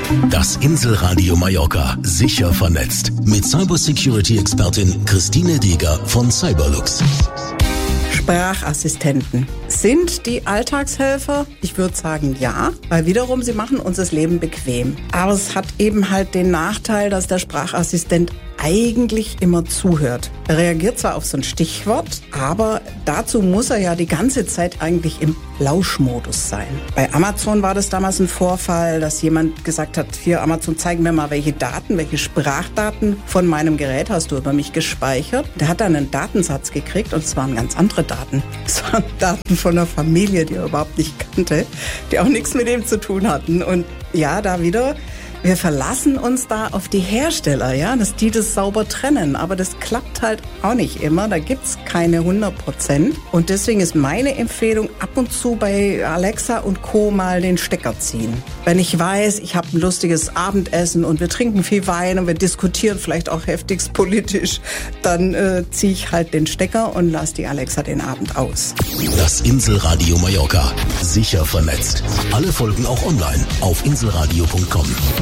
Das Inselradio Mallorca, sicher vernetzt. Mit Cybersecurity-Expertin Christine Deger von Cyberlux. Sprachassistenten. Sind die Alltagshelfer? Ich würde sagen ja, weil wiederum sie machen uns das Leben bequem. Aber es hat eben halt den Nachteil, dass der Sprachassistent eigentlich immer zuhört. Er reagiert zwar auf so ein Stichwort, aber dazu muss er ja die ganze Zeit eigentlich im Lauschmodus sein. Bei Amazon war das damals ein Vorfall, dass jemand gesagt hat, hier Amazon, zeig mir mal, welche Sprachdaten von meinem Gerät hast du über mich gespeichert. Der hat dann einen Datensatz gekriegt und es waren ganz andere Daten. Es waren Daten von einer Familie, die er überhaupt nicht kannte, die auch nichts mit ihm zu tun hatten. Und ja, da wieder... Wir verlassen uns da auf die Hersteller, ja, dass die das sauber trennen. Aber das klappt halt auch nicht immer. Da gibt's keine 100%. Und deswegen ist meine Empfehlung, ab und zu bei Alexa und Co. mal den Stecker ziehen. Wenn ich weiß, ich habe ein lustiges Abendessen und wir trinken viel Wein und wir diskutieren vielleicht auch heftigst politisch, dann ziehe ich halt den Stecker und lasse die Alexa den Abend aus. Das Inselradio Mallorca, sicher vernetzt. Alle Folgen auch online auf inselradio.com.